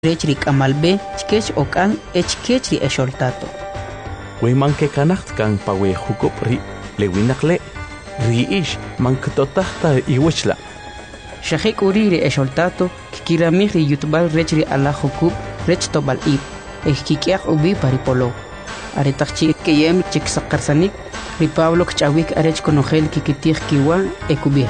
rechri kamalbe chkech okan echkechri esholtato. Weman ke kanacht kan pawe hukop ri lewinakle ri ish man ktotahta iwechla. Shahik uriri esholtato kikiramihri yutbal rechri ala hukub rech tobal ib kikiak ubi paripolo. Aretachchi keyem chiksaqarsanik ri Pablo kchawik arech konogel kikitih kiwa ekubih.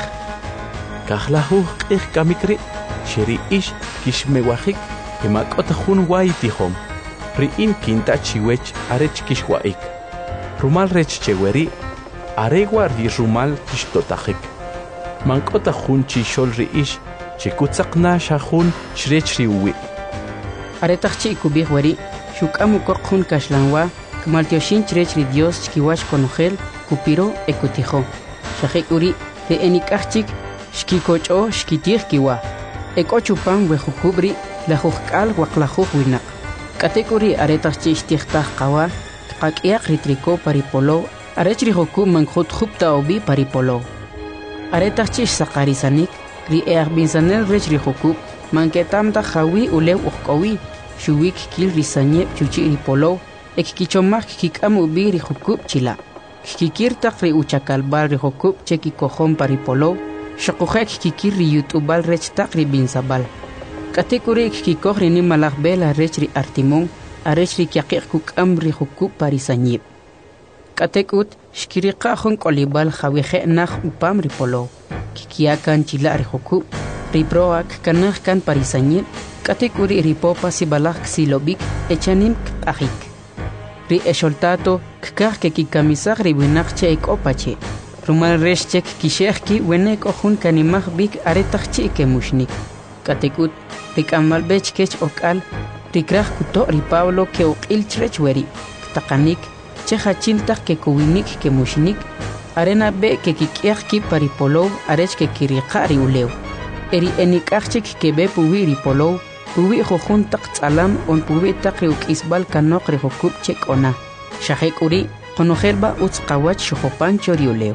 Kahlahu qih kamikri sheri ish kishmewahik kemakota hun waitihom. Riin kinta chiwech arech kishwaik. Rumal rech cheweri aregwa ri rumal kishtotajik. Mankota hun chishol riish chikutzakna shahun shrech riwi. Aretachchi kubih weri shukamu kokhun kashlanwa kmaltioshin chrech ri Dios chkiwash konogel kupiro ekutijo. Shahik uri re enikachik shkikocho shkitih kiwa. Ekochupan wehukubri la hukal waklahuh winak. Kategori aretachchi istihtah qawa qaqiaq ritriko paripolo arechri hoku mankhut khupta obi paripolo. Aretachchi saqarisanik ri binsanel rechri hoku manketamta khawi ulew uqawi shuwik kil risanye chuchi ripolo ekkichomak kikam ubi ri hoku chila. Kikirtaq ri uchakalbal ri hoku cheki kohon paripolo shaqujek kikir ri yutubal rechtaq ri binsabal. Kategori kikokri ni malakbela rechri artimon arechri kiaqiq kuk amri hukub parisanyib. Katekut shkiriqa hun kolibal khawihe nakh upam ripolo. Kikiakan chila ri hukub riproak kanakh kan parisanyib. Kategori ripopa sibalak silobik echanim k'ajik. Ri esholtato kkah ke kikamisaq riwinak che ekopache. Rumal reshchek kishekki wenek ohun kanimaj bik aretachchi kemushnik. Katekut Rikamal bechkech okal rikraj kuto ri Pablo ke uqil chrech weri taqanik chehachiltaq ke kuwinik ke mushnik arena be ke kikiaq ki paripolo arech ke kiriqa ri ulew eri enikachik ke be puwi ri polo puwi khojun taq tsalam on puwi taq ri ukisbal kanok ri hukub chekona shahek uri qonojelba utzqawach shopancho ri ulew.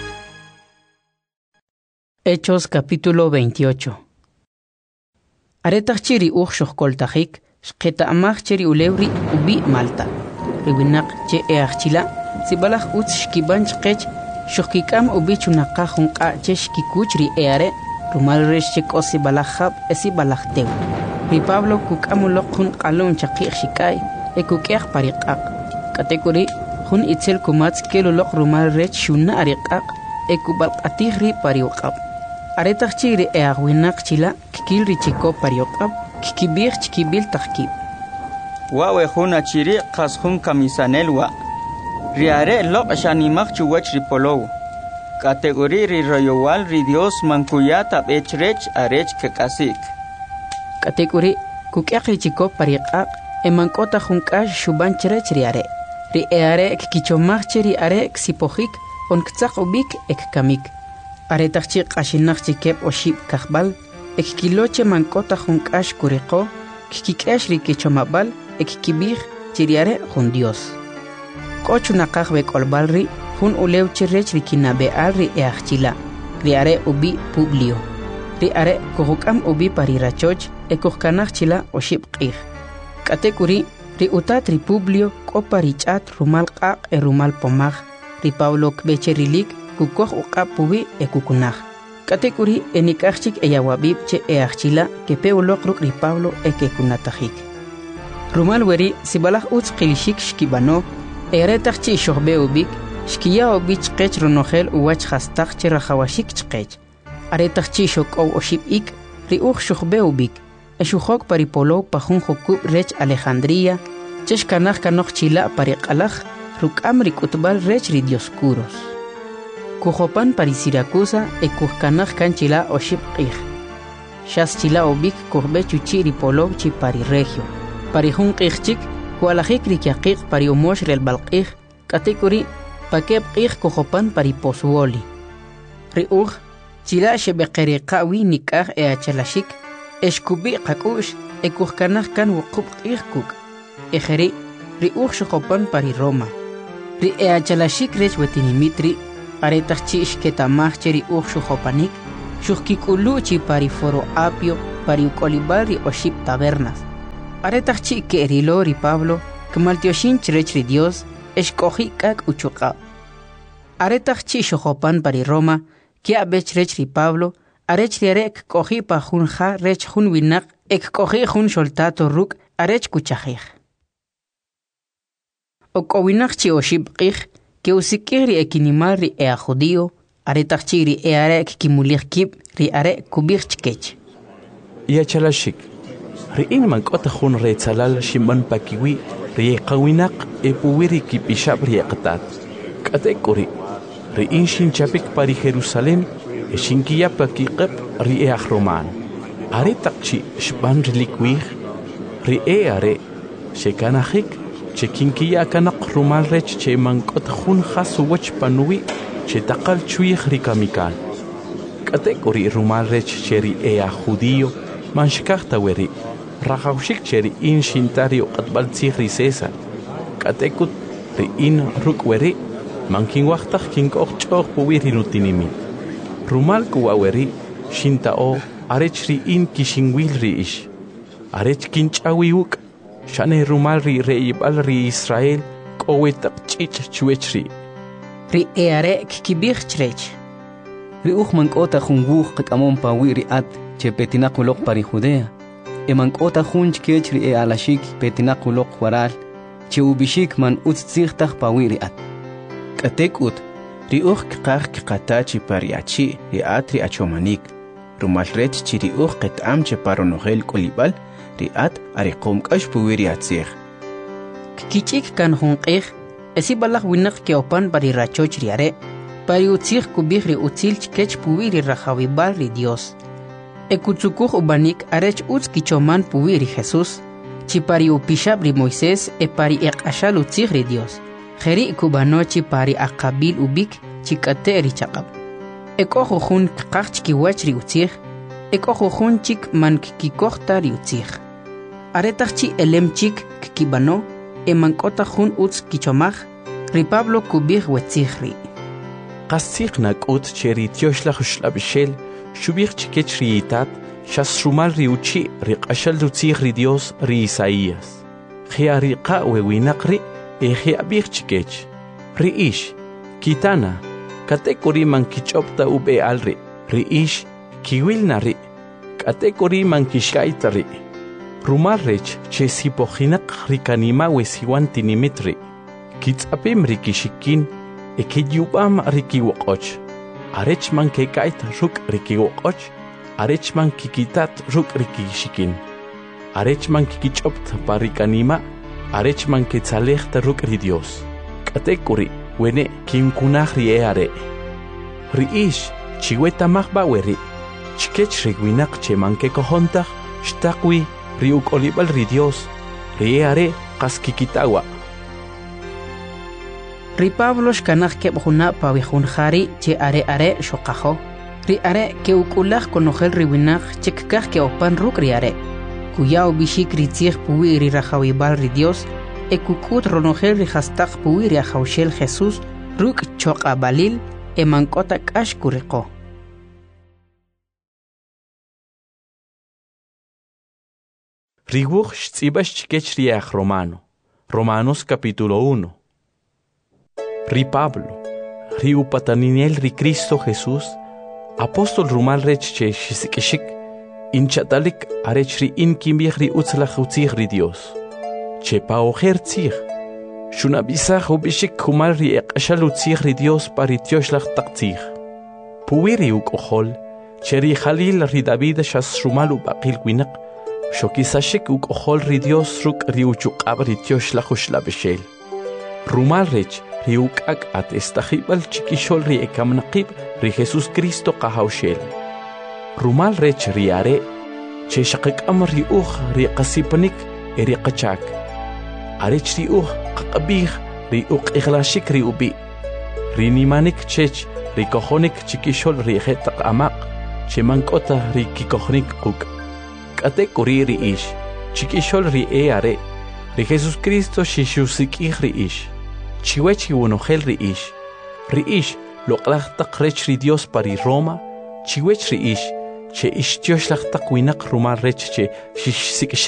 Hechos capítulo 28. Aretachchiri uxohkoltajik shqeta amachcheri ulewri ubi Malta. Riwinak che eachchila sibalaj utz shkiban chqech shohkikam ubi chunaqqa junqa che shkikuchri eare rumal resh che kosi balajab esi balajtew. Ri Pablo kukamuloq jun qalon chaqiq shikay ekukeq pariqaq. Kategori jun itzel kumatz keluloq rumal rech shuna ariqaq ekubalqatijri pariuqab. Aretachchiri eagwinak chila kikilri chiko pariokab kikibir chikibil tajkib. Wawe juna chiri qashun kamisanelwa. Riare loq shanimaq chuwach ripolow. Kategori ri royowal ri Dios mankuyata echrech arech kekasik. Kategori kukeqri chiko pariqaq emankota junkash shuban cherech riare. Ri eare kikichomaq cheri are ksipojik onktaq ubik ekkamik. Aretachchi qashinaqchi kep oshib kahbal ekkiloche mankota junkash kuriqo kikikesh ri kichomabal ekkibij chiriare jun Dios. Kochunaqaj bekolbal ri jun ulew chirech ri kinabeal ri eachchila riare ubi Publio. Ri are kohukam ubi parirachoch ekojkanajchila oshib qij. Katekuri ri utat ri Publio koparich'at rumal qaq rumal pomaj ri Pablo kbecherilik kukoj uqapubi ekukunaj. Katekuri enikachik eyawabib che eachchila kepe uloqruk ri Pablo ekekunatajik. Rumal weri sibalaj utz qilishik shkibano eretachchi shohbe ubik shkiya obich qech ronogel uwach hastaq che rajawashik chqech. Aretachchi shokow oshib ik ri uj shohbe ubik eshuhok paripolo pajun hokub rech Alejandría cheshkanaj kanoj chila pariqalaj rukam ri kutbal rech ri Dioscuros. Kujopan pari Siracusa ekujkanaj kanchila oshib qij. Shas chila obik kujbe chuchi ripolo chi pari regio. Pari jun qijchik kualajik rikiaqiq pari umosh rel balqij katekuri pakeb qij kujopan pari posuoli. Ri uj chila shebeqeriqawi nikaj eachalashik eshkubi qakush ekujkanaj kan wuqub qij kuk. Ejeri ri uj shojopan pari Roma. Ri eachalashik rech wetinimitri aretachchi ishketamaj cheri uj shojopanik shuhkikuluchi pari foro apio pari ukolibal ri oshib tabernas Aretachchi que erilo ri Pablo, que maltioshin cherech ri Dios, eshkohi kak uchuqa. Aretachchi shohopan pari Roma, que abech rech ri Pablo, arech riarek kohi pa junja rech jun winak, ek kohi jun soltato ruk, arech kuchajij. Ok owinakchi oshibqij, que usikiri ekinimal ri ea judío, aretachchi ri earek kimulich kib ri are kubich chkech. Yachalashik. Riin mankota jun retzalal shiman pakiwi ri qawinak epuwiri kipishab ri qatat. Katekuri. Riin shinchapik pari Jerusalem eshinkiyapa kiqep ri roman. Aretachchi shban relikwij ri are shekanajik chekinkiya kanak rumal rech che mankot jun khasuwach panui che taqal chuij ri kamikal. Katekuri rumal rech che ri judío manshkachta weri rajawshik cheri in shintario qatbal tzigri César katekut ri in rukweri mankin waqtaj kinkoq ch'oq puwiri nutinimi rumal kuwaweri shintao arech ri in kishinwil ri ish arech kinch'awiuk shane rumal ri reibal ri Israel qowetaq ch'ich chuechri ri eare kibich chrech ri mankota junguq qamon pawi ri at che petinaquloq pari Judea emankota junch kech ri alashik petinaquloq waral che ubishik man utzigtaj pawi ri at katekut ri qaq qatachi pariachi ri atri achomanik rumal rech chi ri qetam che paronogel kolibal ri at ariqom qash puwi ri atzig kichik kan junqij esi balaq winaq ke opan pari rachoch ri are pari utzig kubich ri utzil chkech puwi ri rajawibal ri Dios Ekutsukuj ubanik arech utz kichoman puwiri Jesús, chi pari upishab ri Moisés e pari eqashal utzig ri Dios. Jeri kubano chi pari akabil ubik chi kate ri chaqab. Ekojo jun kqaq chkiwach ri utzig, ekojo jun chik man kikokta ri utzig. Aretach chi elem chik kibano e mankota jun utz kichomaj, ri Pablo kubig wetzig ri. Qasig nakut cheri tioshlach shlabishel Shubich chikech riitat, shasrumal riuchi riqashal rutzig ri Dios ri Isaías. Jiariqa wewinaqri jiabich chikech. Riish, kitana, katekuri man kichopta ube alri. Riish, kiwilna ri. Katekuri man kishkaita ri. Rumal rech che sipojinak rikanima wesiwan tinimitri. Kitzapim rikishikin, ekiyubam rikiwokoch. Arechman ke kait ruk rikiwokoch, arechman kikitat ruk rikishikin. Arechman kikichopt parikanima, arechman ke tzalechta ruk ri Dios. Katekuri, wene kimkunaj ri eare. Riish, chiweta mahbaweri, chkech rigwinak cheman ke kohontaj, shtakwi riuk olibal ri Dios, ri eare kaskikitawa. Ri Pablo shkanaj kebjuna pawihunjari che are shoqajo. Ri are ke ukulaj konojel riwinaj chekkaj ke opan ruk ri are. Kuyao bishik ri tzig puwi ri rajawibal ri Dios, e kukut ronojel ri hastaq puwi ri ajawshel Jesús ruk choqa balil e mankota kash kuriqo. Riwuj shtsibash chikech riach Romanos capítulo 1. Ri Pablo, ri upataniniel ri Cristo Jesús, apóstol rumal rech che shisikishik, inchatalik arech ri inkimbiech ri utzlach utzig ri Dios. Che paojer tzig, shunabisach ubishik kumal ri eqashal utzig ri Dios pari tioshlach taktzig. Puwiri ukohol, che ri Jalil ri David shas rumal ubaqil winak, shokisashik ukohol ri Dios ruk ri uchuqab ri tioshlach ushlabeshel. Rumal rech riukak at estajibal chikishol ri ekamnaqib ri Jesús Cristo qahawshel. Rumal rech riare, che shaqikam ri ri qasipanik eri qachak. Arech ri qaqabih ri iglashik ri ubi. Ri nimanik chech ri kohonik chikishol ri jetaq amaq, che mankota ri kikohnik quk. Katekuri ri ish, chikishol ri eare, ri Jesús Cristo shishusik ri ish. Chiwechi wonojel ri ish loqlaj taqrech ri Dios pari Roma, chiwech ri ish, che ish tioshlaj taqwinak rumal rech che shishsikshik,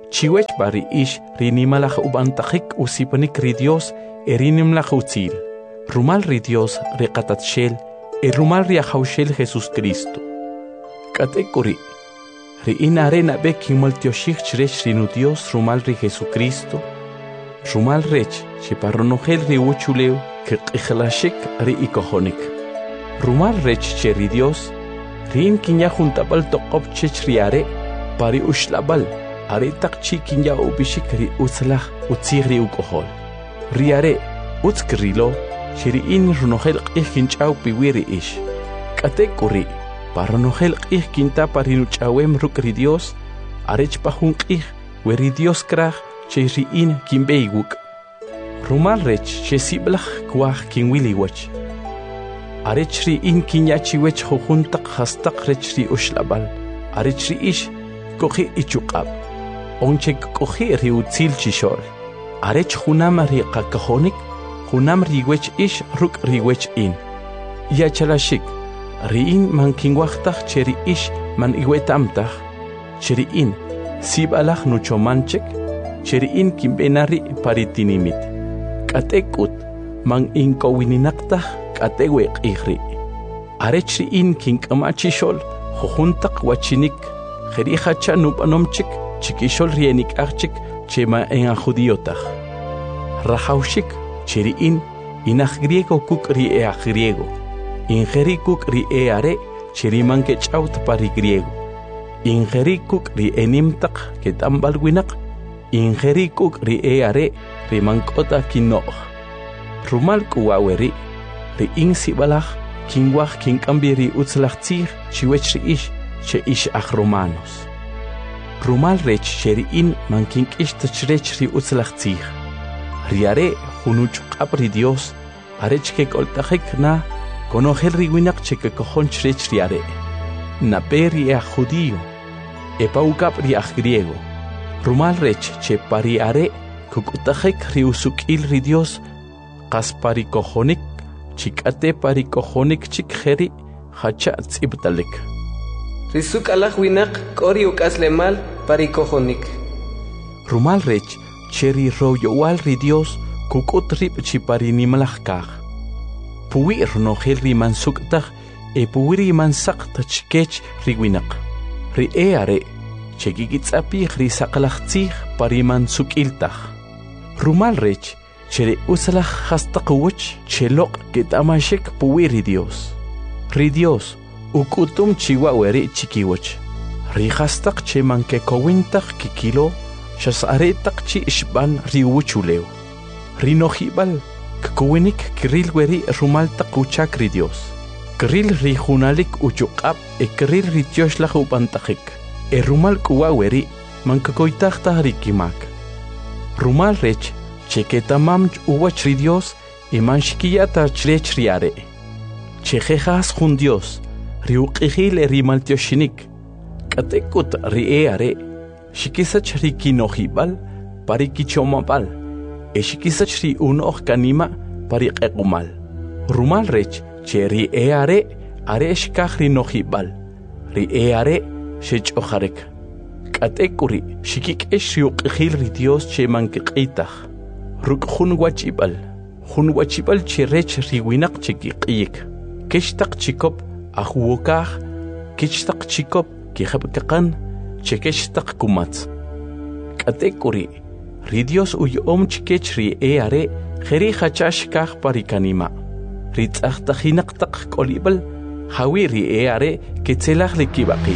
chiwech bari ish rinimalach ubantajik usipanik ri Dios erinimlach utzil. Rumal ri Dios riqatatshel rumal riajaushel Jesus Cristo. Katekuri ri inarena bekimal tioshich chrech rinu Dios rumal ri Jesucristo. Rumal rech chiparronogel ri uchuleu kiqichlashik ri ikohonik. Rumal rech cheri Dios rin kinya juntapal toqop chech riare pari ushlabal are takchi kinya ubishik ri utzlach utzigri ukohol. Riare utzkrilo cheri in runogel qichinchau piwiri ish. Katekuri parronogel qichinta parinuchawem rukri Dios arech pahun qich weri Dios krach cheri in kimbeiguk. Rumal rech chesiblach kwach kinwiliwach. Arechri in kinyachiwech jujuntak hastak rechri ushlabal. Arechri ish kohi ichukab. Onchek kohi ri utzil chishol. Arech junam ri qakahonik, junam riwech ish ruk riwech in. Yachalashik, ri in man kinwachtach cheri ish man iwetamtach. Cheri in sibalach nuchomanchek, cheri in kimbenari paritinimit. Katekut man inkowininaktach kateweq ihri. Arechri in kinkamachishol, jujuntak wachinik, jerihacha nupanomchik, chikishol rienik archik, chema en judiotaj. Rajaushik, cheri in, inach griego kuk ri each griego. Ingeri kuk ri eare, cheri man kechaut pari griego. Ingeri kuk ri enimtak, ketambalwinak, ingeri kuk ri eare, ri mankota kinoj. Rumal kuwaweri, ri in sibalach, kinwach kinkambiri utzlach tzir, chiwechri ish, che ish ach romanos. Rumal rech cheri in man kinkish tachrech ri utzlach tzir. Riare junuchukab ri Dios, arech ke koltajek na, konogel riwinak che ke kojon chrech riare. Na peri ach judío, epaukab ri ach griego. Rumal rech che pariare, kukutajek ri usukil ri Dios, qaspari kojonik, chikate pari kojonik chikheri, hacha tzibtalik. Risuk alaj winak kori ukaslemal pari kojonik. Rumal rech cheri royowal ri Dios kukut rip chipari nimalach kach. Puwi ronogel ri mansuktaj puwi mansak tachkech ri winak. Ri eare chekikitzapi ri sakalach tzig pari mansukiltaj. Rumal rech chere usalach hastaqwach chelok ketamashek puwi ri Dios. Ri Dios ukutum chiwaweri chikiwach. Ri hastaq che manke kowintak kikilo shasaretak chi ishban ri wuchuleu. Ri nojibal kkuwinik kril weri rumal takuchak ri Dios. Kril ri junalik uchukab kril ri tioslach upantajik. Rumal kuwaweri mankakoitachta ri kimak. Rumal rech cheketamam uwach ri Dios manshkiyata chrech riare. Chejejas jun Dios riuqihil rimaltioshinik. Katekut ri eare shikisach ri kinojibal parikichomabal. Shikisach ri unoch kanima pariqequmal. Rumal rech che ri eare are shkach ri nojibal. Ri eare shechojarek. Katekuri shikikesh riuqihil ri Dios che mankiqitach. Ruk jun wachibal. Jun wachibal che rech ri winak chikiqiyik. Kishtak chikop ahuokach, kishtak chikop kihabkakan, chekishtak kumatz. Katekuri, ri Dios uyom chikech ri eare, jeri hachashkach parikanima. Ritzachtahinaktak kolibal, hawi ri eare, ketzelach likibaki.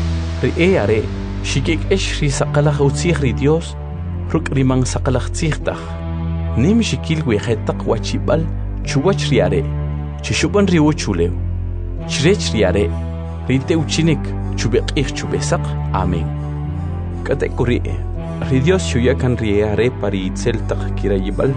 Ri eare, shikik esh ri sakalach utzich ri Dios, ruk rimang sakalach tzichtach. Nim shikil wehetak wachibal, chuwach riare. Chishuban riuchuleu. Chrech riare. Rite uchinik. Chubekich chubesak. Amén. Katekuri. Ri Dios shuyakan riare pari itzeltak kirayibal.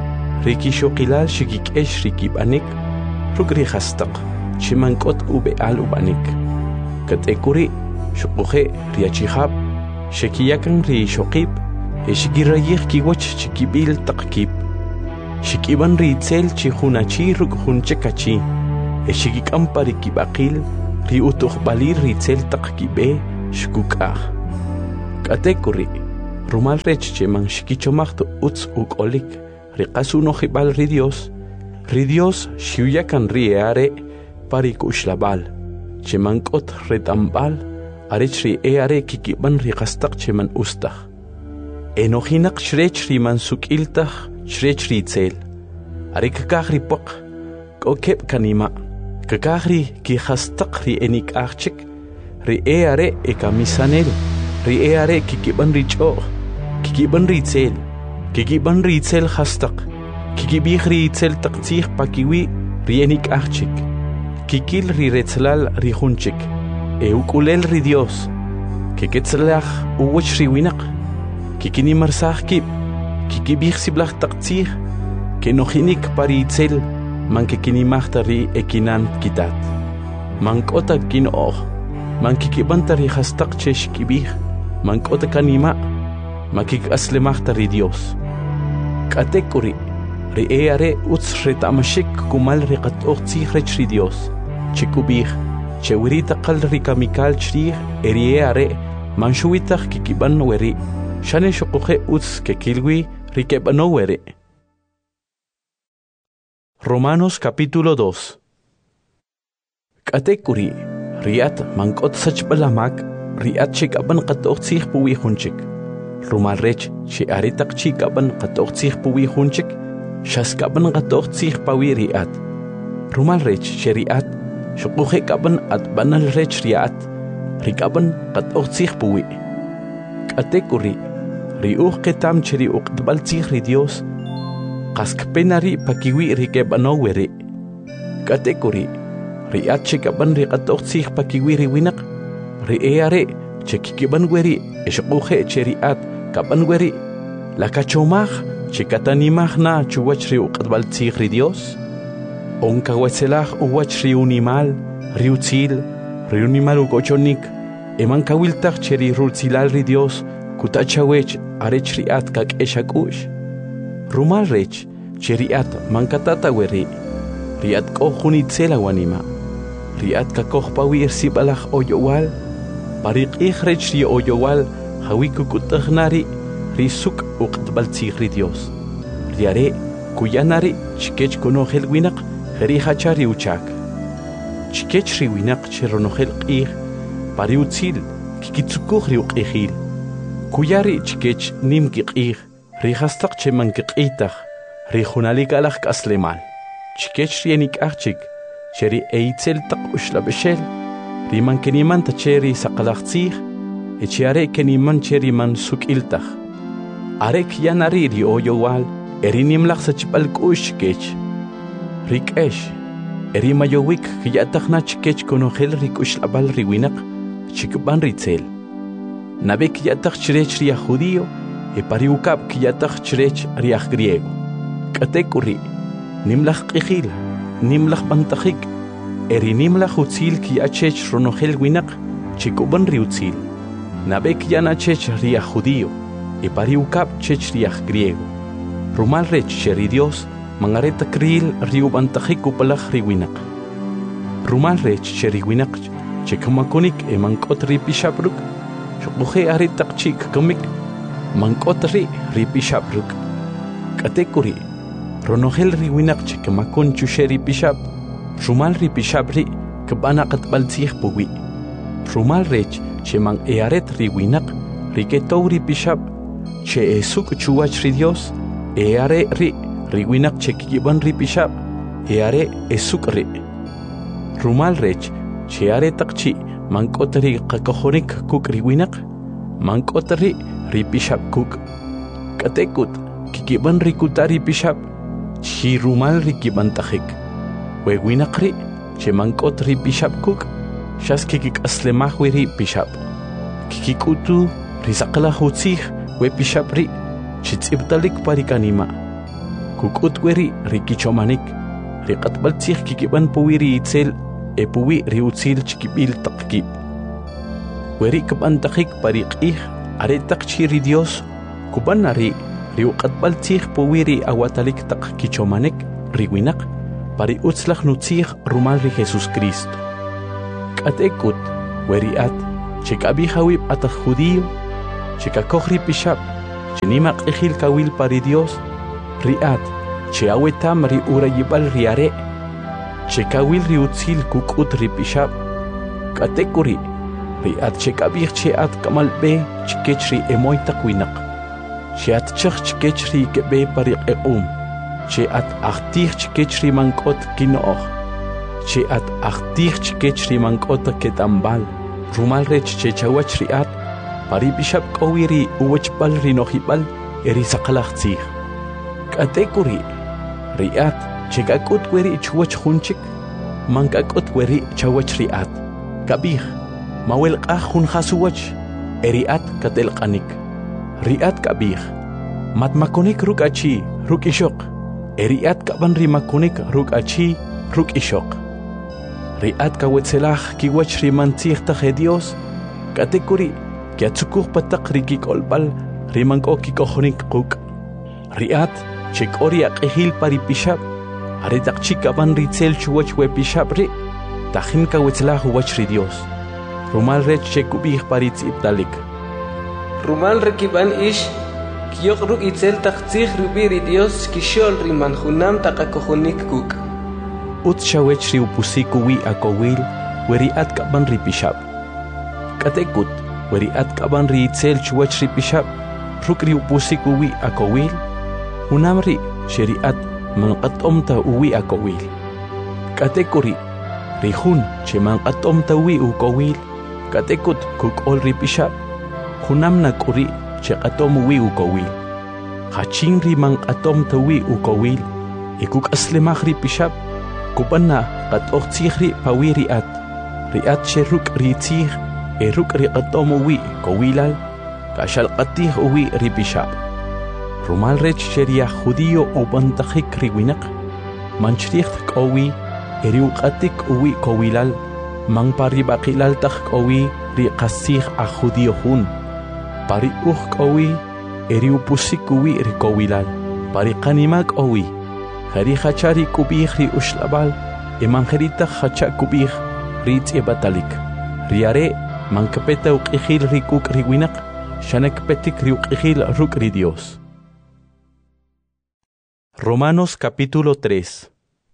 Rikishokilal shikikesh rikibanik. Rugri hastak. Chimankot ube al ubanik. Katekuri. Shukuhe riachihab. Shekiyakan riishokib. Eshigirayich kiwach chikibil takkib. Shikiban ritzel chihunachi ruk hunchekachi. Eshikikam parikibakil ri utuh balir ritzel takkibe shkukah. Katekuri Rumal rech che man shikichomachto uts ukolik, riqasuno jibal ri Dios shiuyakan riare parikuxlabal, che man kot retambal, arech ri eare kikiban riqastaq che man ustaq. Enojinak shrech ri man sukiltaq, shrech ri tzel. Arik ri poq, kokep kanima, kakahri ki hastaq ri enik achik, ri eare e kamisanel, ri eare kikiban ri choq, kikiban ri tzel hastaq, kikibih ri tzel taqtih pakiwi ri enik achik, kikil ri retzlal ri hunchik, e ukulel ri Dios, kiketzlach uwach ri winak, kikinimarsah kib, kikibih siblach taqtih, que nojinik paritzel man que kinimachta ekinan kitat man kota kin man kikibanta hastak cheshkibih man kota kanima makik aslemachta Dios katekuri eare uts retamashik kumal riqat Dios chikubih chewirita qal rikamikal chrih eare man shuitach kikiban weri shane shuquhe uts que kilwi rikebano weri. Romanos capítulo 2. Katekuri, riat mankot sachbalamak, riat chikaban qatoqtsih puwi hunchik. Rumal rech che aritak chikaban qatoqtsih puwi hunchik, shaskaban qatoqtsih pawi riat. Rumal rech che riat, shuquhe kaban at banal rech riat, rikaban qatoqtsih puwi. Katekuri, riuq ketam cheri uqtbaltsih ri Dios, Kaskpenari pakiwi rikebano weri. Katekuri, riat chikaban riqatoqtsih pakiwi riwinak, eare chekikiban weri, eshuquhe cheriat kaban weri, lakachomaj chikatanimaj na chuwach riuqatbaltsih ri Dios, onkawetzelaj uwach riunimal, riutzil, riunimal ukochonik, emankawiltaj cheri rultzilal ri Dios, kutachawech arech riat kakeshakush. Rumal rech, cheriat mankatata weri, riat kohunitzela wanima, riat kakohpawir sibalach oyowal, parik rech ri oyowal, hawikukutahnari, risuk uqtbaltzih ri Dios. Riare, kuyanari, chikech konohel winak, herihachari uchak. Chikech ri winak cheronohel qih, pariutzil, kikitsukuh ri uqihil. Kuyari chikech nimki qih, Rihastaq cheman kiqitaq, rihunalikalaq k'aslemal. Chikech rienik achik, cheri eitzel taq ushlabeshel, riman kenimanta cheri saqalaqtzih, echiare keniman cheri man sukiltaq. Arek yanari ri oyowal, erinimlaq sachipalk'ush kech. Rikesh, erimayowik kiyataq na chikech konojel rik'ushlabal riwinaq, chikban ritzel. Nabek yataq chirech ria judío, pariukab kiyataq chrech riaj griego. Katekuri, nimlach qihil, nimlach bantajik, nimlach utzil kiyachech ronojel winak, chikuban riutzil. Nabek yanachech riaj judío, pariukab chech riaj griego. Rumal rech cheri Dios, mangareta kril riu bantajik upalach riwinak. Rumal rech cheri winak, chekamakonik mankot ripishabruk, shukuhe aritak chik kamik, mankotri ripishabruk. Katekuri, ronojel riwinak chikamakon chusheri pishab, rumal ripishabri kabana katbaltzih puwi. Rumal rech che man earet riwinak, riketou ripishab, che esuk chuwach ri Dios, eare riwinak chekikiban ripishab, eare esuk ri. Rumal rech che are takchi mankotri kakohonik kuk riwinak, mankotri ripishab kuk. Katekut kikiban rikutari pishab, chi rumal rikiban tajik. Wewinakri che mankot ripishab kuk, shas kikik aslemahwi ripishab. Kikikutu risakala hutzih we pishabri, chitzibtalik parikanima. Kukut weri rikichomanik, riqatbaltzih kikiban puwiri itzel, puwi riutzil chikibil takkib. Weri kabantakik pariqih, aretak chiri Dios, kubanari riuqatbaltzih puwiri awatalik tak kichomanik, riwinak, pari utzlach nutzih rumal ri Jesus Cristo. Katekut, weri at, chekabihawib atah judío, chekakohri pishab, chenima q'ijil kawil pari Dios ri'at che awetam ri urayibal riare che kawil ri utzil kuk'ut ri pixab k'atekuri ri'at che kabij che at kamalbe chikech ri emoy takwinaq che at chakh chikech ri kebe pari q'equm che at achtij chikech ri mank'ot kino'oj che at achtij chikech ri mank'ot ketambal rumal rech che chawach ri'at pari pixab k'owiri uwachbal ri nojibal eri saqlaj tzij k'atekuri ri'at che kak'ut weri chuwach junchik man kak'ut weri chawach ri'at kabij mawel q'aj jun jasuwach eri'at katelq'anik ri'at kabij matmakunik ruk'achi ruk'ixoq eri'at kab'an ri makunik ruk'achi ruk'ixoq ri'at kawetzelaj kiwach ri mantzij taj Dios k'atekuri kiatzukuj pataq ri kik'olb'al ri mank'o kik'ojonik quk' ri'at che k'ori aq'ijil pari pixab are taq chi kab'an ri tzel chuwach we pixab ri tajin kawetzlaj uwach ri Dios rumal rech che kub'ij pari tz'ibtalik rumal re kib'an ix kiyoq ruk' itzel taq tzij rub'i ri Dios kixol ri manjunam taq akojonik kuk' utz xawech ri upusik uwi akowil we ri'at kab'an ri pixab k'atekut we ri'at kab'an ri itzel chuwach ri pixab ruk' ri upusik uwi akowil unam ri che ri'at manqat'omta uwi akowil k'atekuri ri jun che manqat'omta uwi ukowil k'atekut kuk'ol ri pixab junam nak'uri che q'at'om uwi ukowil qachin ri manq'at'omta uwi ukowil kuk'aslemaj ri pixab kub'ana qat'oj tzij ri pawi ri'at che ruk' ri tzij ruk' ri q'at'om uwi kowilal k'axalq'atij uwi ri pixab rumal rech che ri aj judío ub'antajik ri winaq manchriij k'owi ri uq'atik uwi kowilal man pari b'aqilal taj k'owi ri qasij aj judío jun pari uj k'owi ri upusik uwi ri kowilal pari qanima k'owi jari jacha ri kub'ij ri uxlab'al man jari taj jacha kub'ij ri tz'ib'atalik ri are man kapeta uq'ijil ri kuk' ri winaq xana kapetik ri uq'ijil ruk' ri Dios. Romanos capítulo 3.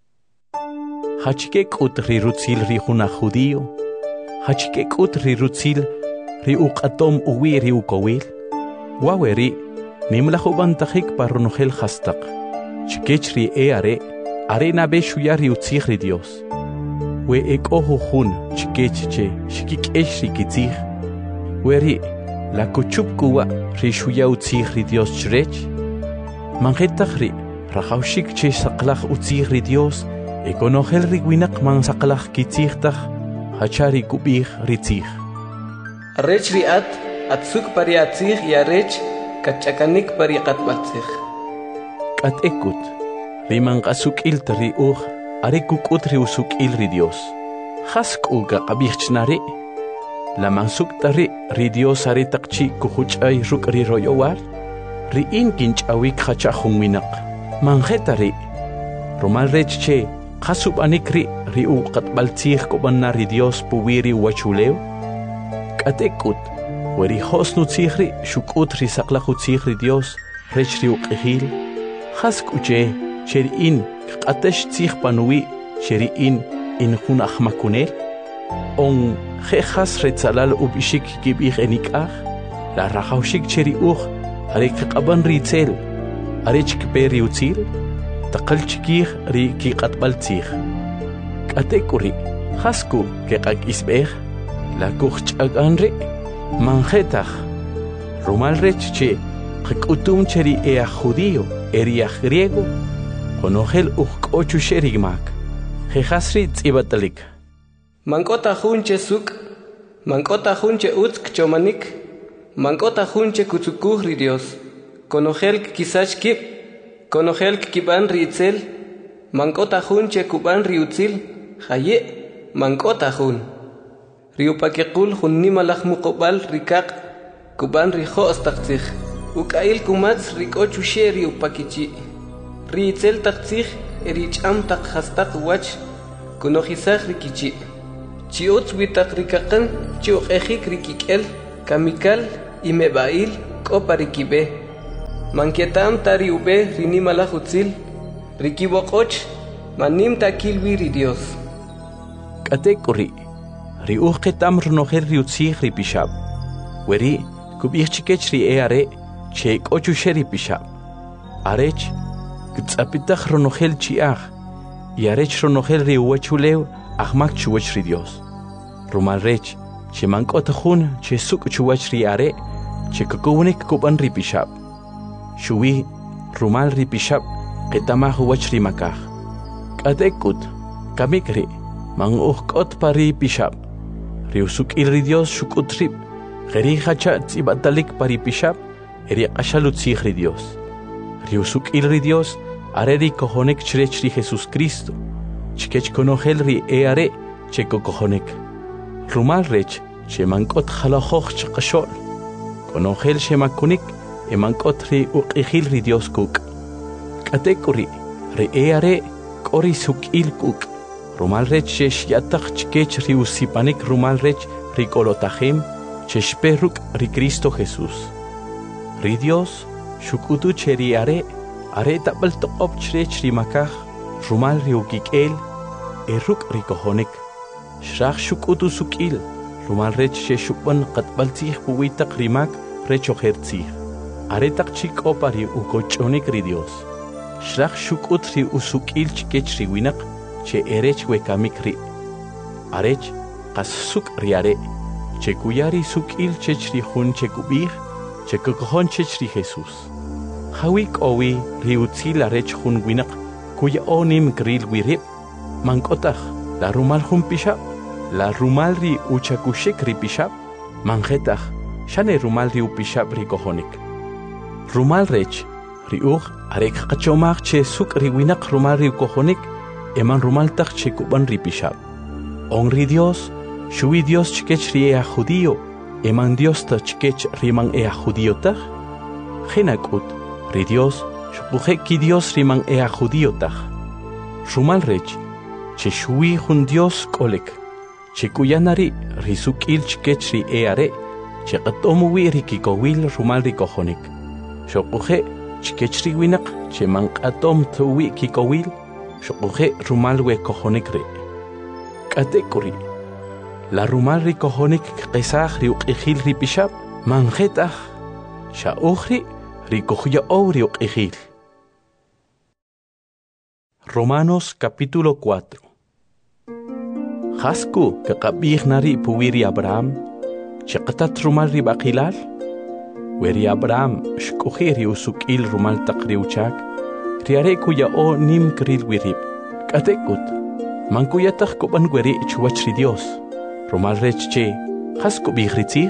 Hachike k'ut ri rutzil ri juna judío hachike k'ut ri rutzil ri uq'atom uwi ri ukowil waweri nimlaj ub'antajik parronojel jastaq chikech ri are nabe xuya ri utzij ri Dios we k'o jujun chikech che xikik'ex ri kitzij we ri la kuchub kuwa ri xuya utzij ri Dios chrech manjetaj ri rajawxik che saqlaj utzij ri Dios konojel ri winaq man saqlaj kitzij taj hacha ri kub'ij ri tzij arrech ri'at atzuk pari atzij y arrech kach'akanik pari qatb'al tzij k'atekut ri manq'asuk'il ta ri uj are kuk'ut ri usuk'il ri Dios jas k'uga q'ab'ijchnari la mansuk'ta ri Dios are taq chi kujuch'ay ruk' ri royowal ri in kinch'awik hacha jun winaq manjeta ri rumal rech che qasub'anik ri uqatb'al tzij kub'ana ri Dios puwi ri wachulew k'atekut we ri josnu tzij ri xuk'ut ri saqlaj utzij ri Dios rech ri uq'ijil jas k'uche che ri in q'atex tzij panuwi che ri in jun ajmakunel on je jas retzalal ub'ixik kib'ij enik'aj la rajawxik che ri uj are kaq'ab'an ri tzel are chikpe ri utzil taqal chikij ri kiq'atb'al tzij k'atek'u ri jasku keq'ak'isb'ej la kujch'ak'an ri manjetaj rumal rech che qak'utum che ri aj judío ri aj griego qonojel uj k'o chuxe ri mak jejas ri tz'ib'atalik mank'ota jun che suk' mank'ota jun che utz kchomanik mank'ota jun che kutzukuj ri Dios konojel kisach kib konojel kib'an ri itzel mank'ota jun che kub'an ri utzil jaye mank'ota jun ri upakequl jun nimalaj muqob'al ri kaq' kub'an ri jo's taq tzij uk'ayil kumatz ri k'o chuxe ri upakichi ri itzel taq tzij ri ch'am taq jastaq wach kunojisaj ri kichi chi utz wi taq ri kaqan chi uq'ejik ri kik'el kamikal y meb'a'il k'o pari kib'e Manquietam tari ube rinimala hutzil, rikibokoch, manim takil wiri Dios. Katekuri, riujetam runoher riutzig ripishab. Weri, kubichikech ri eare, cheik ochusheri pishab. Arech, gtzapitach runohel chiach, y arech runohel riuachulew, ahmak chuwech ri Dios. Rumalrech, che mankotahun, che suk chuwech ri are, che kukunik kuban ripishab. Shuwi, rumal ripishab, ketamah huwech ri makach. Katekut, kamikri, manguhkot pari pishab. Riusuk ilri Dios shukutrib, geri hacha tzibatalik pari pishab, eri ashalutzig ri Dios. Riusuk ilri Dios, areri kohonek chrech ri Jesus Cristo, chkech konohel ri eare, cheko kohonek. Rumal rech, che mankot halahoch chakashol, konohel shemakunik, emankot ri uqihil ri Dios kuk. Katekuri, ri eare, kori suk il kuk. Rumal rech shesh yatach chkech ri usipanik rumal rech ri kolotahim, chesh peruk ri Cristo Jesus. Ri Dios, shukutu cheri are tabal toqop chrech ri makach, rumal ri ukikel, eruk ri kohonik. Shrach shukutu sukil, rumal rech sheshukban qatbaltzih puwitak rimak rech ojertzih. Aretak chik opari ukochonik ri Dios. Shrach shukut ri usukil chkech ri winak, che erech wekamik ri. Arech, qas suk ri are, che kuyari sukil chech ri hun che kubih, che kukohon chech ri Jesus. Hawik owi ri utzil arech hun winak, kuya onim gril wirib, mankotach, la rumal hun pishab, la rumal ri uchakushik ri pishab, manjetach, shane rumal ri upishab ri kohonik. Rumal rech, ri arek kachomach che suk ri winak rumal ri kohonik, eman rumal tak che kuban ri pishab. On ri Dios, shui Dios chkech ri ea judío, eman Dios ta chkech riman ea judío tak. Genakut, ri Dios, shupuje ki Dios riman ea judío tak. Rumal rech, che shui hun Dios kolek, che kuyanari ri sukil chkech ri eare, che qatomuwi ri kikowil rumal ri kohonik. Shupuje chkech ri winak, che man qatom tuwi kikowil, shupuje rumal we kohonik ri. Katekuri, la rumal ri kohonik qesach ri uqihil ri pishab, manjetach, shauchri ri kohya ri uqihil. Romanos capítulo 4. Hasku que qabih nari puwiri Abraham, chaqatat rumal ri baqilal, weri Abraham shkuhiri usukil rumal taqri uchak, riare kuya o nim kril wirib. Katekut, mankuyatach kuban weri chuwach ri Dios, rumal rech che, hasku bih ritzich?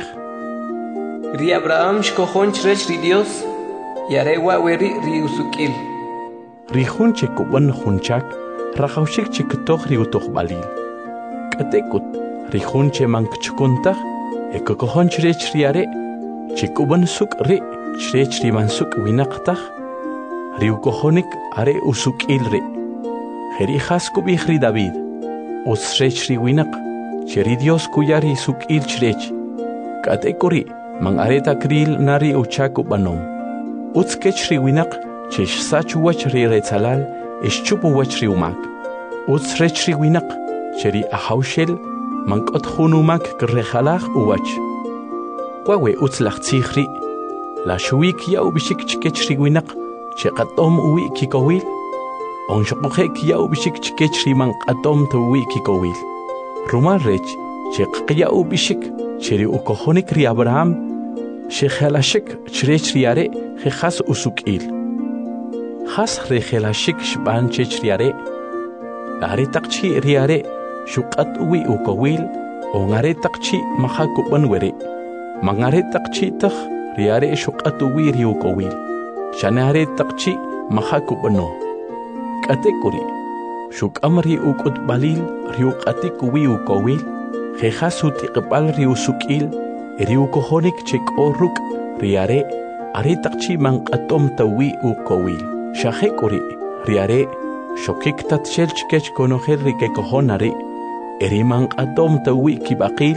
Ri Abraham shkohon chrech ri Dios, yarewa weri ri usukil. Rihun che kuban hunchak, rajaushik che ketoch ri utoch balil. Katekut, rihun che mankchukuntach, ekokohon chrech riare, che kuban suk ri, chrech ri mansuk winaqtach, ri ukohonik are usuk ilri. Heri hasku bih ri David, usrech ri winaq, che ri Dios kuyari suk il chrech. Katekuri, man areta kril nari uchaku banom. Utskech ri winaq, chesh sachu wach ri retzalal, chupu wach ri umak. Utsrech ri winaq, cheri ahaushel, mankot hunumak krejalach uwach. Kwawe utslach tzihri, la shuik ya ubishik chkech ri winaq, cheqatom uwi kikowil, on shokujek ya ubishik chkech ri manqatom tu uwi kikowil. Rumal rech, cheq ya ubishik, cheri ukohonik ri Abraham, shekhalashik chrech ri are, khas usukil. Khas rekhelashik shban chech riare, are takchi riare, shukat uwi ukowil, ongare takchi mahakuban were, mangare takchi takh riare shukat uwi ri ukowil, shanare takchi mahakubano. Katekuri, shukamri ukut balil riukatik uwi ukowil, khasut iqbal ri usukil, ri ukohonik chek oruk riare, are takchi manqatom tawi ukowil. Shahekuri, riare, shokik tat shelchkech konohel rike kohonari, eriman atom tawi kibakil,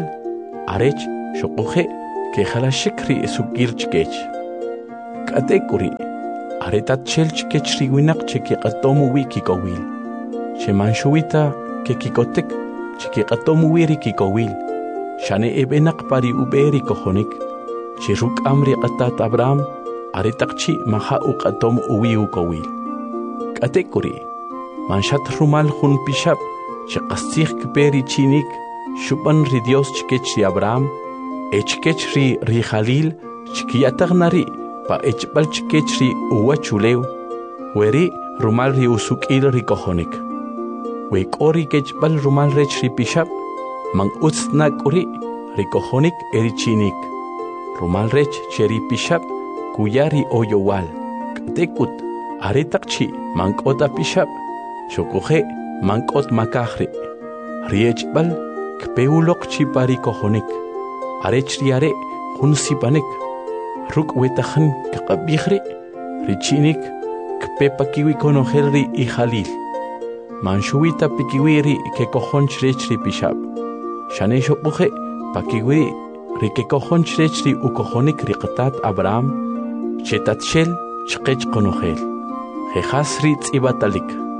arech, shokuhe, ke halashikri sukirchkech. Katekuri, aretat chelch kechriwinak chekiqatomu wikikowil. Chemanshuwita kekikotek chekiqatomu wirikikowil. Shane ebenak pari uberi kohonik. Chiruk amri qatat Abraham aretakchi maha uqatom uwiu kowil. Katekuri manshat rumal hun pishab cheqastikh kperi chinik shuban ri Dios chkech ri Abraham echkech ri Jalil chkiyatagnari pa echbal chkech ri uwachuleu weri rumal ri usukil ri kohonik. We kori kechbal rumal rech ri pishab man utsnak uri ri kohonik eri chinik. Rumal rech cheri pishab kuyari oyowal. Katekut aretakchi mankota pishab shokuhe mankot makahri. Riechbal kpeulok chipari kohonik. Arechriare hunsipanik. Ruk wetahan kakabihri. Richinik kpepakiwi konohelri y Jalil. Manshuita pikiwiri ke kohonch rechri pishab. Shane shokuhe pakiwiri Rike kohonch rechri ukohonik riqatat Abraham chetatshel chqech qonohel. Jejas ri tsibatalik.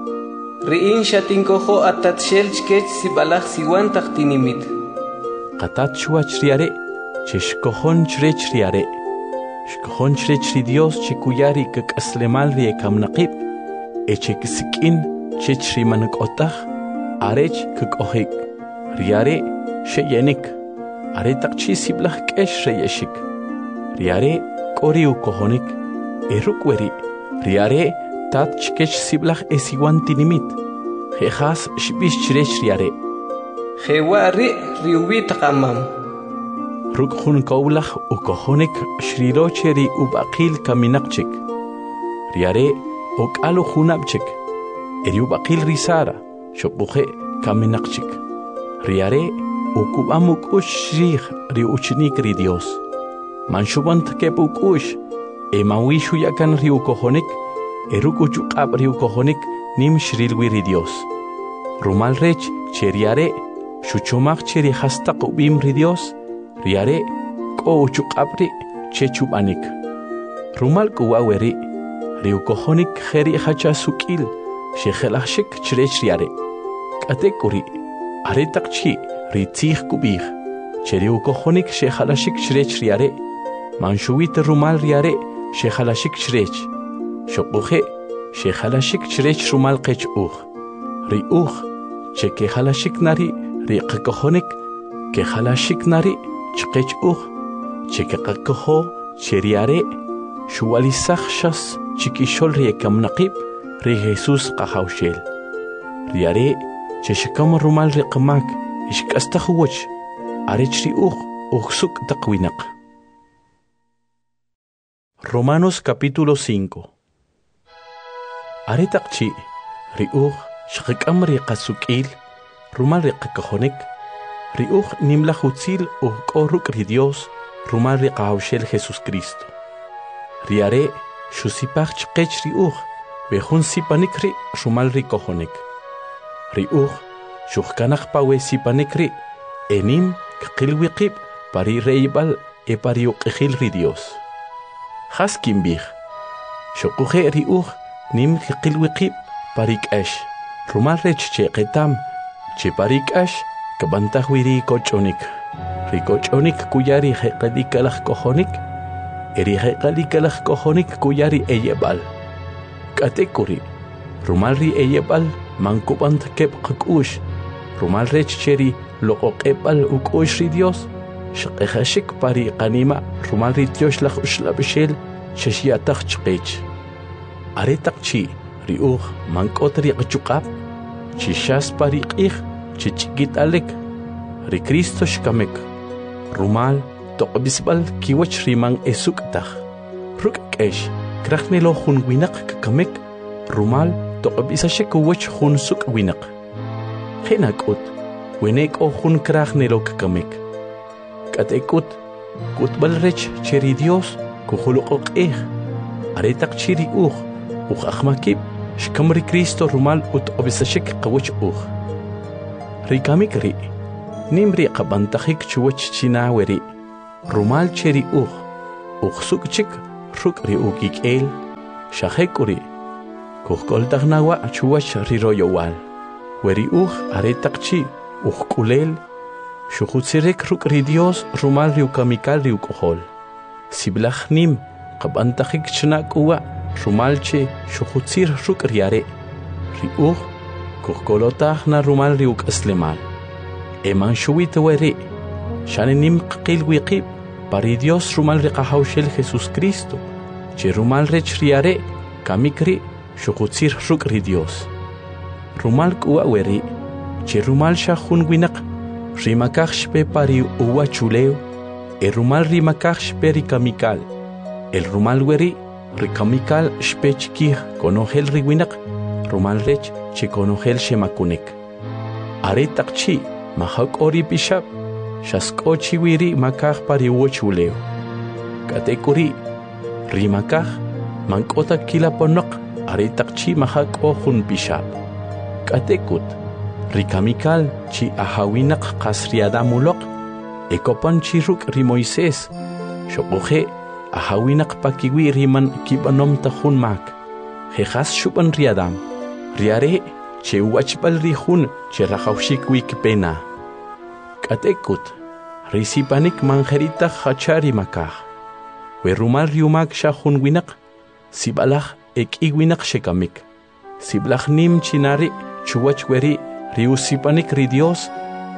Riin shatinkoho atatshel chkech sibalach siwan taqtinimit. Qatat shuach riare cheshkohonch rechriare. Shkohonch rechri Dios chikuyari kakaslemal ri ekamnaqib. Echekisikin chechri manakotah arech kakohik. Riare sheyenik. Aretakchi siblach kesh reyeshik. Riare koriu kohonik. Erukweri. Riare tat chkech siblach esiwan tinimit. Jejas shbish chirech riare. Jewari riubi taqamam. Rukhun kaulach ukohonik shrirocheri ubaqil kaminakchik. Riare okalu hunabchik. Eriubaqil risara. Shopuje kaminakchik. Riare ukubamuk ushrig ri uchinik ri Dios. Manshubant kepuk ush. Emawishu yakan ri ukohonik. Erukuchukab ri ukohonik nim shrilwi ri Dios. Rumal rech cheriare. Shuchumak cheri hastaq ubim ri Dios. Riare ko uchukabri chechubanik. Rumal kuwaweri. Ri ukohonik kheri hacha sukil. Shekhelashik chirech riare. Katekuri. Aretakchi. Ritzich kubih, cheri ukohonik shehalashik shrech riare, manshuit rumal riare, shehalashik shrech, shokuhe, shehalashik shrech rumal kech ri cheke halashik nari, ri kakohonik, ke halashik nari, chkech cheke kakoho, cheriare, shuwalisach shas, chikishol riekam naqib, ri Jesus kahaushel. Riare, cheshikam rumal riqmak, Ishkastahuwach, arechri uxuk taqwinak. Romanos capítulo 5. Aretakchi, riuj, shqikam riqasukil, rumal riqakahonik, riuj nimlahutzil koruk ri Dios, rumal riqaushel Jesus Cristo. Riare, shusipach chqech riuj, behun sipanikri, rumal rikohonik. Riuj, Shuhkanach pawe sipanekri, enim kqilwiqib pari reibal e pari uqihil ri Dios. Haskimbih, shukuhe riuj nim kqilwiqib pari k'ash, rumal rech cheqetam, che pari k'ash kabantahwi ri kochonik. Ri kochonik kuyari heqalikalach kohonik, eri heqalikalach kohonik kuyari eyebal. Katekuri, rumal ri eyebal mankubant kep qkush, Rumal rech cheri loqoqebal ukush ri Dios. Shqehashik pari qanima rumal ri Dios lach ushlabishel shashiatach chqech. Aretakchi riuj mankot ri qchuqab. Chishas pari qih chichkit alek. Ri Cristo shkamek. Rumal toqbisbal kiwach riman esuktach. Ruk kesh krachnelo hun winak kamek. Rumal toqbisashek wach hun suk winak. Genakut, wenek o hun krachnelok kamek. Katekut, kutbalrech cheri Dios, kuhulok Aretak chiri achmakib, shkamri Cristo rumal ut obisashek kawach Rikamikri, nimri kabantahik chuwach Shahekuri, Kuhkoltagnawa chuach riroyowal, Weri aretakchi, kulel, Shuhutsirek ruk ridios rumal riukamikal riukohol. Siblachnim, Kabantahik chnak uwa, Rumalche, Shuhutsir ruk riare, Kuhkolotah na rumal riuk aslemal. Eman shuit weri, Shanenim qil wiqib, Paridios rumal riqahaushel Jesus Cristo, Che rumal rech riare, Kamikri, Shuhutsir ruk ridios. Rumal kuwa weri, Che rumal shahun winak, Rimakach shpe pari uwa chuleo, el rumal rimakach shpe rikamikal, el rumal weri, rikamikal shpe chikih konogel riwinak, rumal rech che konogel shemakunek. Aretak chi, mahak ori bishap, shasko chiwiri makach pari uwa chuleo. Katekuri, rimakach, mankota kila ponok, aretak chi mahak ohun bishap. Katekut, Rikamikal chi ahawinak kasriadamulok, ekopan chiruk ri Moises, shokohe ahawinak pakiwi riman kibanom tahun mak, hejas shupan riadam, riare che wachbal rihun che rahaushik wikpena. Katekut, risipanik manjerita hachari makah, werumal riumak shahun winak, sibalach ek iwinak shekamik, siblach nim chinari chuwach weri, Riusipanik ridios,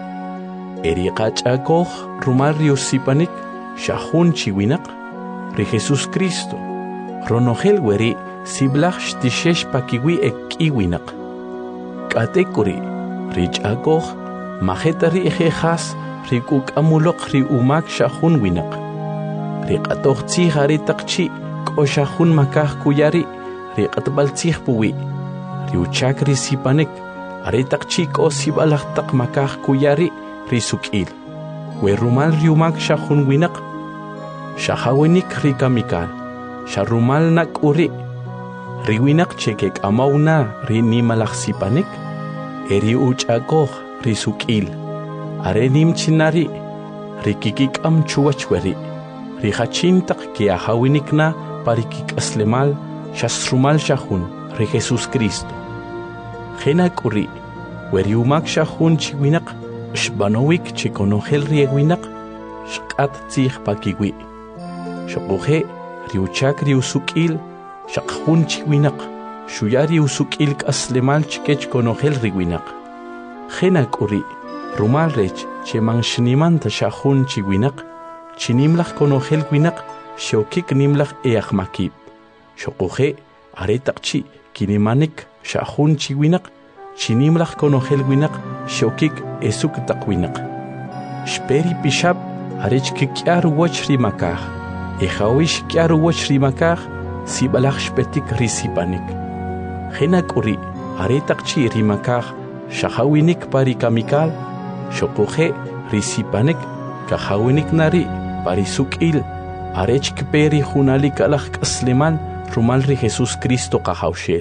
Erikachakoh, rumal riusipanik, Shahun chiwinak, Ri Jesus Cristo, Ronogel weri, Siblach shtishesh pakiwi ekiwinak. Katekuri, Richakoh, Majetari ejejas, Rikuk amulok ri umak Shahun winak. Rikatoh tzihari takchi, Ko Shahun makah kuyari, Rikatbal tzih puwi, Riuchak risipanik, Aretak chiko sibalak tak makah kuyari risukil. We rumal riumak shahun winak. Shahawinik rikamikal. Sharumal nak uri. Riwinak chekek amauna rinimalak sipanik. Eri uchakoh risukil. Arenim chinari. Rikikik am chuachweri. Rihachintak ki ahawinik na parikik aslemal. Shasrumal shahun. Ri Jesus Cristo. Genak uri, weriumak shahun chiwinak, shbanowik chikonogel riewinak, shkat tzih pakiwi. Shakohe, riuchak riusukil, shakhun chiwinak, shuyari usukil kaslemal chikech konogel riwinak. Genak uri, rumal rech, chemang shnimanta shahun chiwinak, chinimlach konogel winak, shokik nimlach eachmakib. Shakohe, aretakchi, kinimanik, Shahun chiwinak, chinimlach konogel winak, shokik esuk takwinak. Shperi pishab, arech kikyar wach rimakah, ehawish kyar wach rimakah, sibalach shpetik risipanik. Genak uri, aretakchi rimakah, shahawinik parikamikal, shokohe risipanik, kahawinik nari, parisukil, arech kperi hunalik alach kasleman, rumal ri Jesus Cristo kahaushel.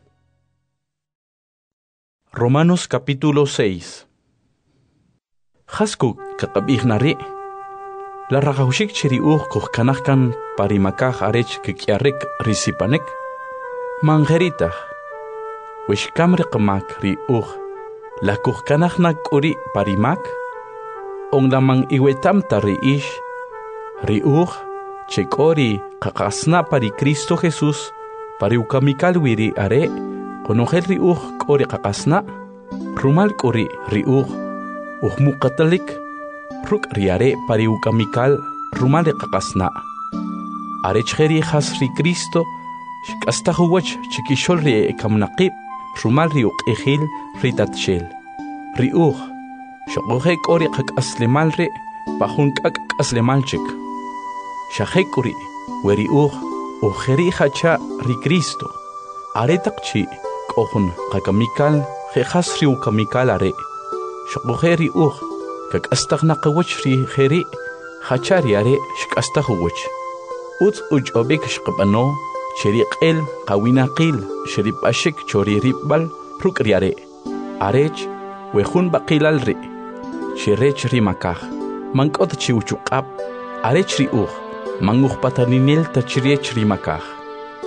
Romanos capítulo 6. Hasku kakabih nari. La rahushik chiri kuhkanahkan parimakah arech kikyarek risipanek. Mangeritah. Wishkamrik mak ri La kuhkanahnak uri parimak. Ong lamang iwetam tari ish. Ri chekori kakasna pari Cristo Jesus. Pari ukamikal wiri are. Konogel ri kori kakasna, rumal kori ri mukatalik, ruk riare pari ukamikal rumal kakasna. Arecheri has ri Cristo, shkastahuwach chikishol ri ekamnaqib, rumal ri ejil ritatshel. Ri shokohe kori kakaslemal ri, pahun kakaslemalchik. Shahek kori, weri ujeri hacha ri Cristo. Aretakchi, Ohun kakamikal, jejas riu kamikal are. Shokogeri kak astaghnaqawach ri jeri, hachari are, shkastahuwach. Uts obek shqabano, sheriqel, kawinaqil, sherip ashik chori ripbal, prukriare. Arech, wehun baqilal ri. Sherech rimakah, mankot chiuchukab, arech ri manguh pataninil tachriech rimakah.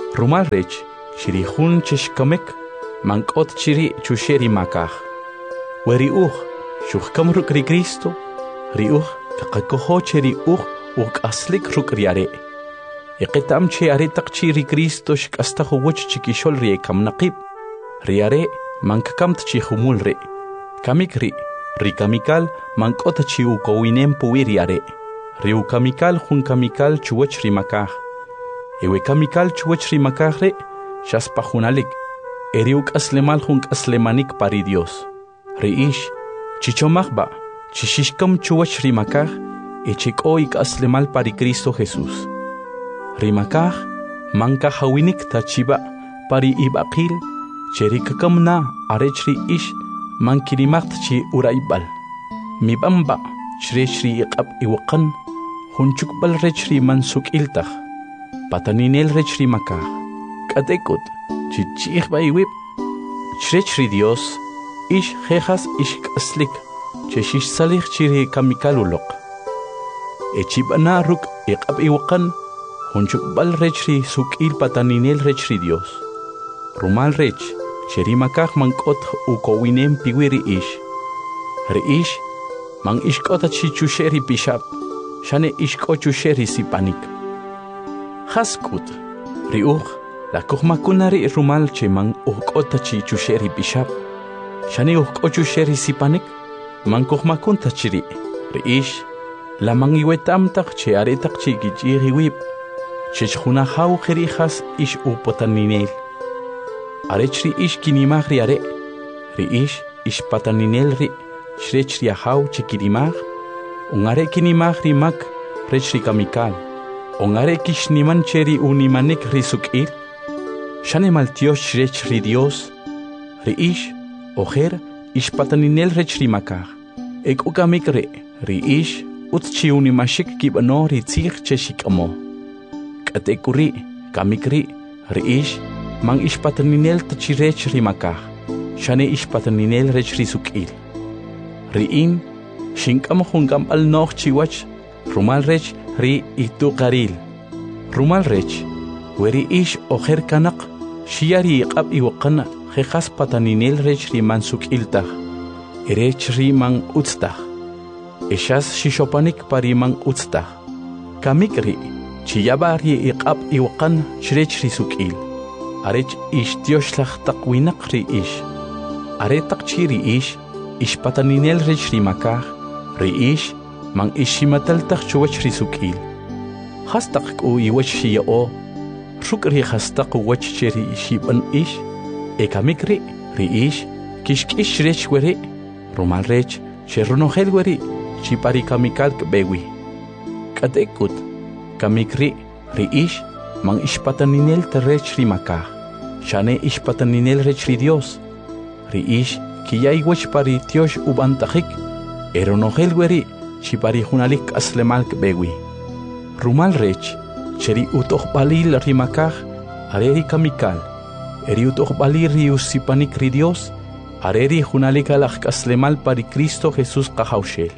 Rumal rech, chiri hun cheshkamek, mankot chiri chusheri makah. Weri shuhkam ruk ri Cristo, riuh kakakoho cheri aslik ruk riare. Iqitam che are takchi ri Cristo shkastahu wuch chikishol ri kam naqib. Riare mankakamт chi humul re. Kamikri, ri kamikal mankot chi ukowinem puiriare. Riu kamikal hun kamikal chuwach ri makah. Ewe kamikal chuwach ri makah re, shaspahunalik. Eriuk aslemal hun aslemanik pari Dios. Riish, chichomachba, chishishkam chuwach ri makah, echikoik aslemal pari Cristo Jesús. Rimakah, manka hawinik tachiba, pari ibaqil, cherikakam na arechri ish, mankirimacht chi uraibal. Mibamba, chrechri iqab iwakan, hunchukbal rechri mansuk iltah, pataninel rechri makah, katekut, chichihba iwip, chrechri Dios, ish jejas ish kaslik, cheshish salih chiri kamikalulok. Echibana ruk iqab iwakan, hunchukbal rechri sukil pataninel rechri Dios. Rumal rech, cheri makah mankot ukowinem piwiri ish. Reish, mang ishkota chichusheri bishap, shane ishkochusheri sipanik. Haskut, riuch, la kuhmakunari rumal che mang ukota chichusheri bishap, shane ukkochusheri sipanik, mang kuhmakunta chiri. Reish, la mang iwetamtak che aretak chigichiri wip, chechuna hau jerijas ish upotaninel. Arechri ish kinimagri are, reish ish pataninel ri, shrechri ahau chikirimag, ungare kinimagri mak, rechri kamikal, ungare kishniman cheri unimanik risukil, shane maltios shrechri Dios, reish, ojer ish pataninel rechri makar, ek ukamik re, reish, utchi unimashik kibano ritzig cheshikamo. Katekuri, kamikri, reish, mang ishpataninel tachirech rimakah, shane ishpataninel rech risukil. Riin, shinkam hungam al noch chiwach, rumal rech ri itukaril. Rumal rech, weri ish oher kanak, shiari iqab iwaqana, jejas pataninel rech riman sukiltah, erech rimang utstah. Eshas shishopanik parimang utstah. Kamikri, chiyabari iqab iwaqan chrech risukil. Arech ish tioshlach takwinakri ish. Aretak chiri ish pataninel rech rimakah, ish mang ishimataltak chuwach risukil. Hastak ku iwach shiyao, rukri hastak wach cheri ishiban ish, ekamikri ish kishkish rech weri, rumal rech cherunohel weri, chipari kamikal kbewi. Katekut, kamikri ish mang ishpataninel terech rimakah, shane ishpataninel rech ri Dios. Riish kiyay wach pari tiosh ubantahik, eronohel weri, chipari hunalik aslemal kbewi. Rumal rech, cheri utoh balil rimakah, areri kamikal, eri utoh balil riusipanik ri Dios, areri hunalik alak aslemal pari Cristo Jesús kahaushel.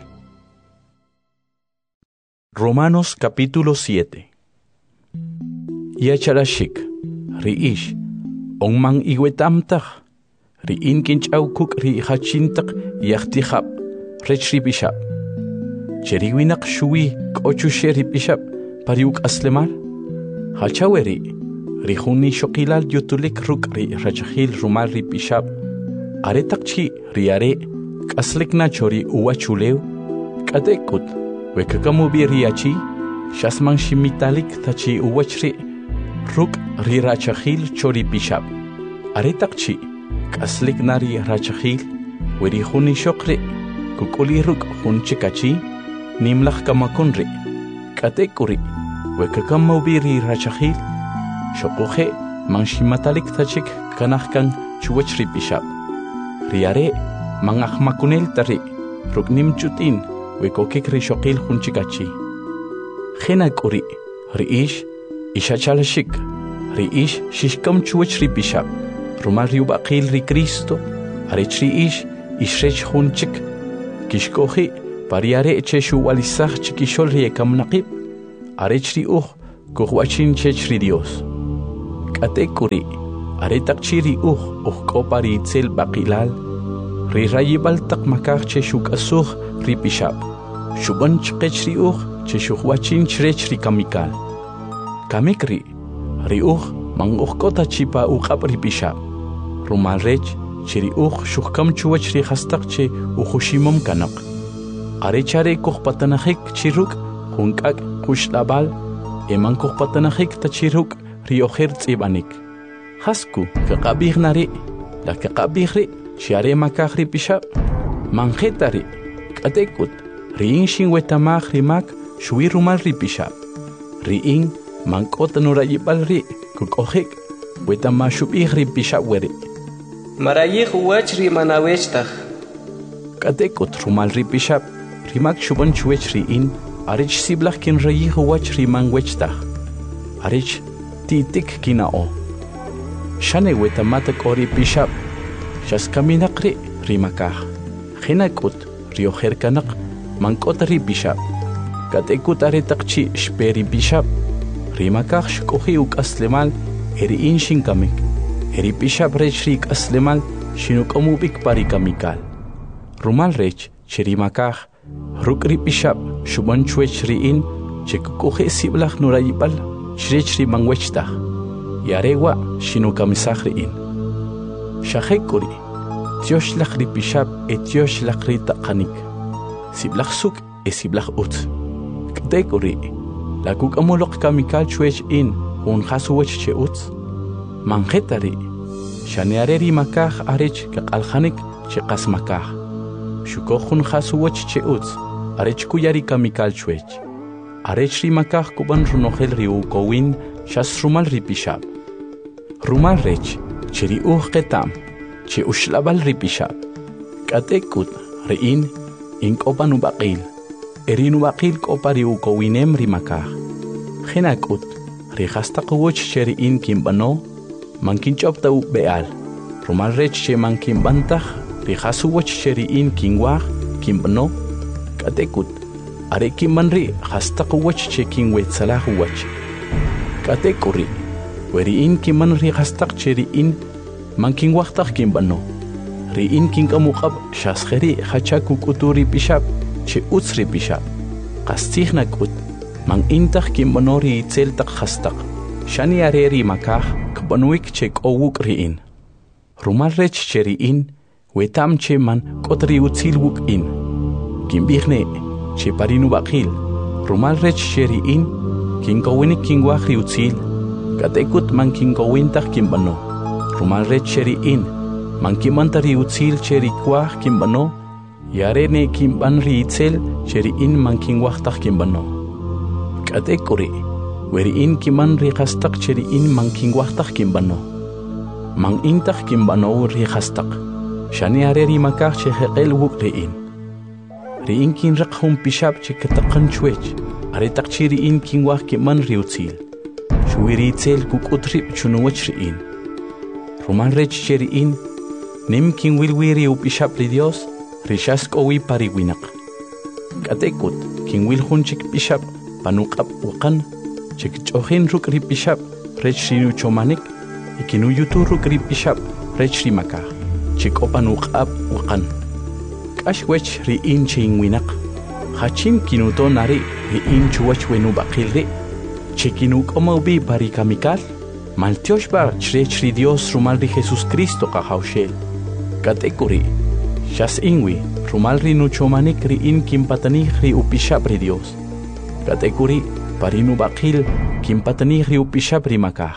Romanos capítulo 7. Yacharashik, riish, ongmang iwetamtach, riin kinchaukuk ri hachintak yachtihab, rechri bishab. Cheriwinak shui kochusheri bishab, pariuk aslemal. Hachaweri, rihuni shokilal yutulik ruk ri rachahil rumal ri bishab. Aretakchi riare, kaslik nachori uwachuleu, kadekut, wekakamubi riachi, shasman shimitalik tachi uwachri, ruk ri rachahil chori bishab. Aretakchi, kaslik nari rachahil, werihuni shokri, kukuli ruk hunchikachi, nimlach kamakunri, katekuri, wekakammubiri rachahil, shokuhe, manshimatalik tachik kanahkan chuwachri bishab. Riare, mangahmakunel tari, ruknim chutin, wekokik rishokil hunchikachi. Henakuri, riish, ishachalashik, riish, shishkam chuwachri bishab. Rumal riubaqil ri Cristo, arechri ish, ishrech hunchik, kishkohi, pariare cheshu walisach chikishol riekam naqib, arechri kuhwachin chechri Dios. Katekuri, aretak chiri kopari itzel bakilal, ri rayibal tak makak che shuk asuh ri pishab, shuban chkech ri che shukwachin chrech ri kamikal. Kamikri, ri mang kota chipa ukap ri pishab, rumal rech, chiri shukam chuwach ri hastak che uhushimam kanak. Arechare patanahik chiruk, hunkak kushlabal, eman patanahik ta chiruk ri oher tsibanik. Hasku kakabih nari, la kakabih ri, chiare makak ri pishab, manjetari, katekut, riin shin wetamag rimak, shui rumal ri pishab. Riin, mankota nurayibal ri, kukohik, wetamashubih ri pishab weri. Marayih uwach ri manawechtaj. Katekut rumal ri pishab, rimak shuban chuwech riin, arich siblach kin rayih uwach ri manwechtaj. Arich titik kinao. Shane wetamata kori pishab, shas kaminakri rimakah. Hinakut rioher kanak, mankota ri pishab. Katekut aretakchi shperi pishab. Rimakah shkohi uk aslemal, eri inshin kamik. Eri pishab rech rik aslemal, shinuk omubik pari kamikal. Rumal rech, cherimakah, rukri pishab, shuban chuech riin, chekukohe siblach nurayibal, shrech ri mangwechtah. Yarewa shinu kamisach riin. Shahekuri, tioshlach ri pishab tioshlach ri taqanik. Siblach suk siblach ut. Katekuri, la kuk amolok kamikal chuech in, un hasuwech che ut. Manjetari, shaneare ri makah arech kakalhanik che kasmakah. Shukohun hasuwech che ut, arech kuyari kamikal chuech. Arech ri makah kuban runohel ri ukowin, shas rumal ri pishab. Rumal rech, cheri ketam, che ushlabal ri pishab. Katekut, riin, inkopa nubakil. Eri nubakil kopa ri ukowinem ri makah. Hinakut, ri hastakuwech cheri in kimbano, mankinchop ta beal. Rumal rech che mankimbantah, ri hasuwech cheri in kingwah, kimbano. Katekut, are kimbanri hastakuwech che kingwetsalahuwech. Katekuri, weriin kiman ri hastak cheri in, manking waktak kimbano. Riin kinkamukab shaskheri hachakuk uturi pishab, che utsri pishab. Kastih nakut, mang intah kimbano ri itzel tak hastak. Shani areri makah, kabanuik che kowuk riin. Rumal rech cheri in, wetam che man kotri utzil wuk in. Kimbihne, che parinu bakil. Rumal rech cheri in, kinkawinik kingwah ri utzil. Katekut man kinkawintah kimbano. Rumal rech cheri in, man kimantari utzil cheri kwah kimbano. Yarene kimban ri itzel cheri in man kingwahtah kimbano. Katekuri, weri in kiman ri hastak cheri in man kingwahtah kimbano. Man intah kimbano ri hastak. Shani areri makah che heqel wuk ri in. Ri in kin rakhum pishab che katakan chuech. Aretak chiri in kingwah kiman ri utzil. Shuiri itzel kukutrip chunuwech ri in. Rumal rech cheri in, nim kin wilwiri upishab ri Dios, rishas kowi pariwinak. Katekut, kin wil hunchik pishab, panukap wakan, chik chohin ruk ri pishab, rech rinu chomanik, ikinu yutu ruk ri pishab, rech ri makah, chik opanukap wakan. Kash wech ri in ching winak, hachim kinuto nari ri in chuwach wenu bakil ri, chikinuk omaubi pari kamikal, maltiosh bar chrech ri Dios rumal ri Jesus Cristo kahaushel. Katekuri, shas ingwi, rumal ri nuchomanik ri in kimpatanih ri upishab ri Dios. Katekuri, parinu bakil, kimpatanih ri upishab ri makah.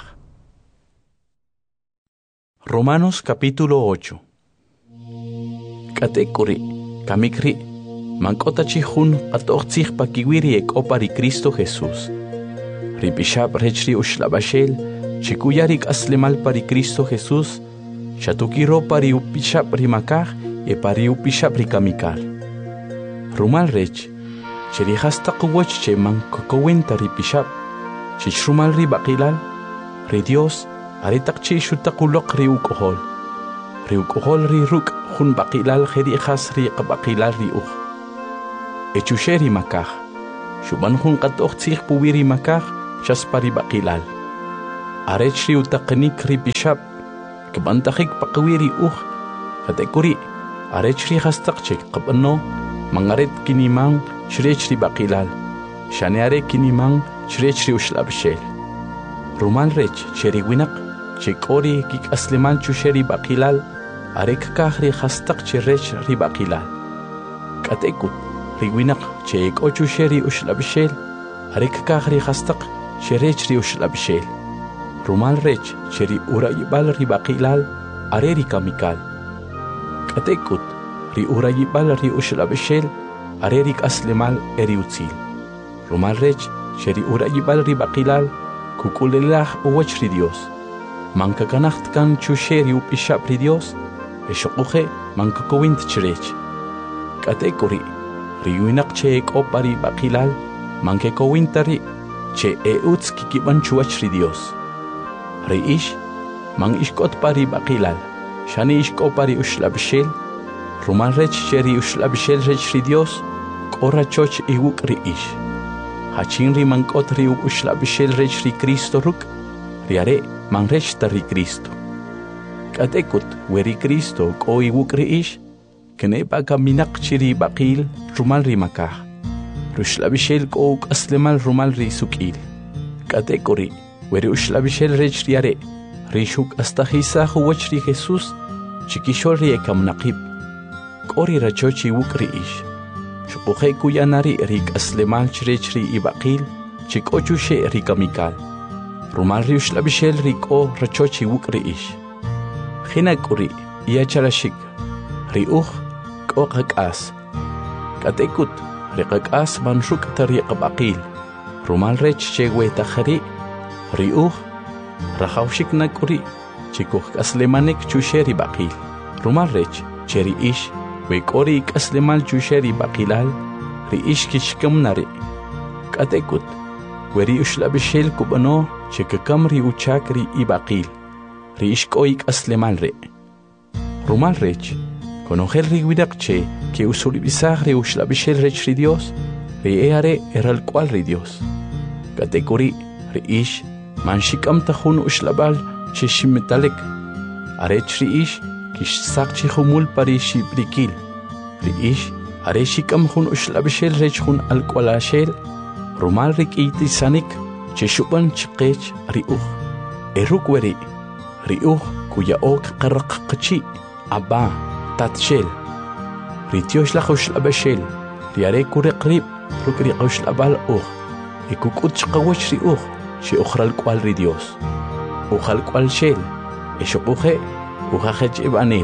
Romanos capítulo 8. Katekuri, kamikri, mankota chihun atochich pakiwiri ek opari Cristo Jesús. Ri pishab rech ri ushlabashel, chikuyarik aslemal pari Cristo Jesús, shatukiro pari upishab ri makah, e pari upishab ri kamikal. Rumal rech, cheri hastakuwach che man kokowenta ri pishab, chichrumal ri bakilal, ri Dios, aretak che shutakulok ri ukohol. Ri ukohol ri ruk hun bakilal kheri khas ri bakilal ri uch. Echusheri makah, shuban hun qatoch tsich puwiri makah, shas pari bakilal. arech ri utaqnik ri bishab kbantakhik paqwiri katekuri arech ri khastaqchik qabno mangaret kinimang shrech ri baqilal shaneare kinimang shrech ri ushlabshel rumal rech cheri winak chekori kik asliman chusheri baqilal arek kahri khastaq cherech ri baqilal katekut ri winak chek ochusheri ushlabshel arek kahri khastaq cherech ri ushlabshel rumal rech cheri urayibal ri baqilal areri kamikal katekut ri urayibal ri ushlabshel arerik aslimal eri utzil rumal rech cheri urayibal ri baqilal kukulelah uwach ri Dios manka kanacht kan chusheri upishab ri Dios eshoquje manka kowint cherech katekuri ri winak che opari baqilal manke kowintari che eutz kikiban chuach ri Dios ri ish man ishkot pari baqilal shani ishkopari ushlabshel rumal rech cheri ushlabshel rech ri Dios qora choch iwuk ri ish hachin ri mankot ri ushlabshel rech ri Cristo ruk riare man rech ri Cristo katekut weri Cristo ko iwuk ri ish kene pa kaminak chiri baqil rumal ri makah rushlabshel ko aslemal rumal ri sukil katekuri weri ushlabshel rech riare rishuk astahisa huwach ri Jesus chikishor ri ekamnaqib qori rachochi wukri ish shuqukhe kuyanari rik aslemal chrech ri ibaqil chikochushe ri kamikal rumal ri ushlabshel rik o rachochi wukri ish khina kuri yacharashik ri ko qakas katekut ri qakas manshuk tari qabaqil rumal rech chegwe takhri ri rahawshik nakuri chikuh aslemanik chusheri baqil rumal rech cheri ish we kori aslemal chusheri baqilal ri ish kishkam nari katekut weri ushlabshel kubano chekakam ri uchak ri ibaqil ri ish koik aslemal re rumal rech konogel ri widakche ke usuri bisag ri ushlabshel rech ri Dios ri eare eral cual ri Dios katekuri ri ish manshikam tahun ushlabal chishimitalek arech ri ish kish sakchi khumul pari shibrikil ri ish areshikam hun ushlabshel rech hun alqalashel rumal rik itisanik chishuban chiqech ri erukweri ri kuya ok qarqaqchi aba tatshel ri tiosh la ushlabshel ri are kuriqrib rukri ushlabal ikukut chiqawach ri shi ukhral kwal ri Dios ukhal kwal shel eshoquje ukhajej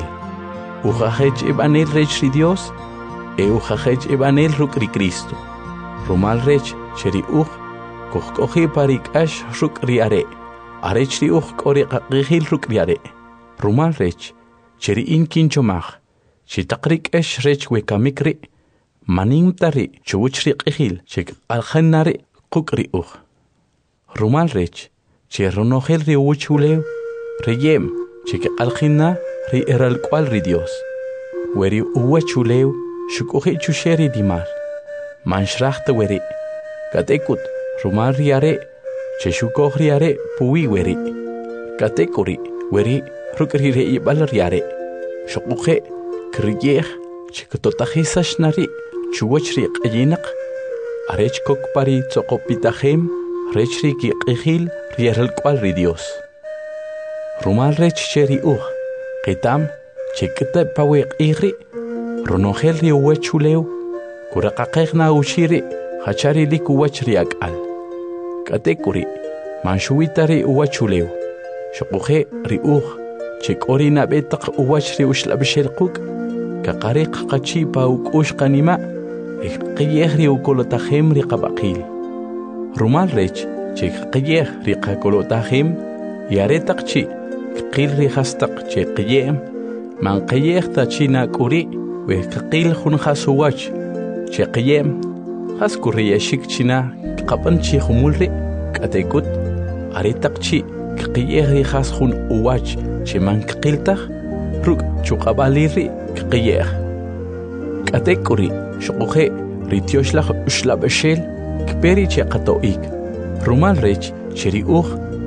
ibanel rech ri Dios ukhajej ibanel rukri Cristo rumal rech cheri kohkohi parikash rukri are arech ri kori qaqihil rukri are rumal rech cheri inkinchomach chitaqrik esh rech wekamikri manimtari chuchri qihil chek alkhanari qukri rumal rech che ronogel ri uchuleu reyem che alkhina ri eral cual ri Dios weri uchuleu shukuhi chusheri dimar manshracht weri katekut rumal ri are che shukog ri are puwi weri katekuri weri rukri ri ibal ri are shukuhe kriyeh che totahisash nari chuwach ri qayinak arech kokpari tsoqopitahem rech ri qihil ri eral cual ri Dios rumal rech cheri qitam chekta pawe qihri ronogel ri uchuleu kuraqaqegna ushiri hachari lik uwach ri akal katekuri manshuitari uwachuleu shuquje ri chekorina betaq uwach ri ushlabshel quk kaqariq qachi pa ukush qanima qiyeh ri ukolotahem ri qabaqil rumal rech chek qiyeh ri qakolotahem yaretaqchi qil ri hastaq che qiyem man qiyeh ta china kuri we qil khun khasuwach che qiyem khas kuriyashik china qapanchi khumulri katekut aretaqchi qiyeh ri khas khun uwach che man qiltaq ruk chuqabaliri qiyeh katekuri shuquje ritioshlah ushlabshel kperi che qatoik rumal rech cheri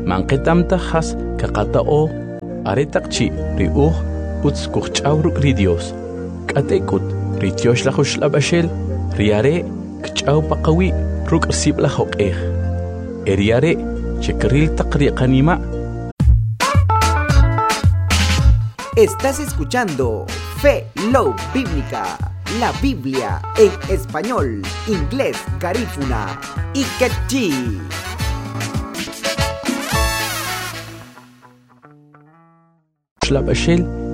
manqetamta has kaqatao aretaqchi riuj utskuch'awruk ri Dios k'atekut ri Tiox lajuxlab'axel riare kch'aw paqawi ruk' sib'la joq'ej eriare chekril taq riqanima. Estás escuchando Fe Love Bíblica, la Biblia en español, inglés, garífuna y quechí. Xlab'axel